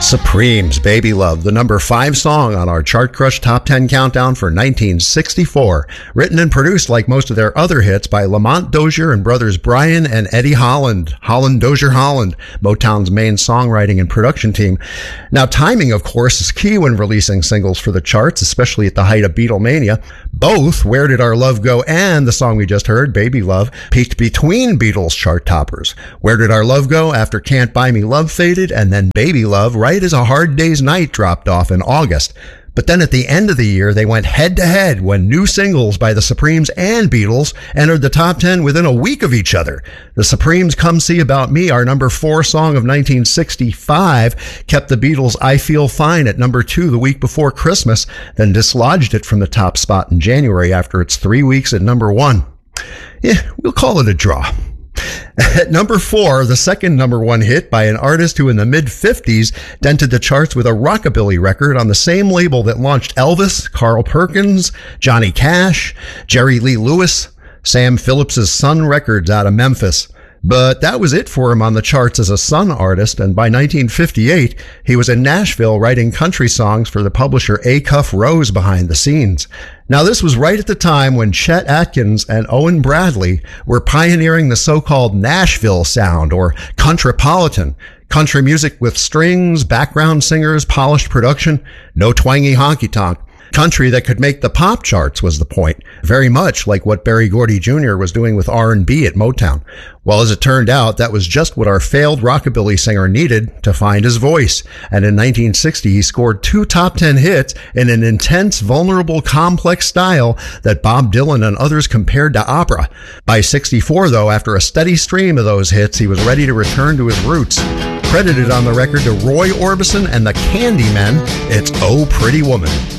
Supremes, Baby Love, the number 5 song on our Chart Crush Top 10 countdown for 1964. Written and produced, like most of their other hits, by Lamont Dozier and brothers Brian and Eddie Holland. Dozier Holland, Motown's main songwriting and production team. Now, timing, of course, is key when releasing singles for the charts, especially at the height of Beatlemania. Both Where Did Our Love Go and the song we just heard, Baby Love, peaked between Beatles chart toppers. Where Did Our Love Go after Can't Buy Me Love faded, and then Baby Love right as A Hard Day's Night dropped off in August. But then at the end of the year, they went head-to-head when new singles by the Supremes and Beatles entered the top 10 within a week of each other. The Supremes' Come See About Me, our number 4 song of 1965, kept the Beatles' I Feel Fine at number 2 the week before Christmas, then dislodged it from the top spot in January after its 3 weeks at number 1. We'll call it a draw. At number 4, the second number 1 hit by an artist who in the mid-50s dented the charts with a rockabilly record on the same label that launched Elvis, Carl Perkins, Johnny Cash, Jerry Lee Lewis, Sam Phillips' Sun Records out of Memphis. But that was it for him on the charts as a Sun artist, and by 1958, he was in Nashville writing country songs for the publisher Acuff Rose behind the scenes. Now, this was right at the time when Chet Atkins and Owen Bradley were pioneering the so-called Nashville sound, or countrypolitan. Country music with strings, background singers, polished production, no twangy honky-tonk. Country that could make the pop charts was the point, very much like what Berry Gordy Jr. was doing with R&B at Motown. Well, as it turned out, that was just what our failed rockabilly singer needed to find his voice. And in 1960, he scored 2 top 10 hits in an intense, vulnerable, complex style that Bob Dylan and others compared to opera. By 64, though, after a steady stream of those hits, he was ready to return to his roots. Credited on the record to Roy Orbison and the Candymen, it's Oh Pretty Woman.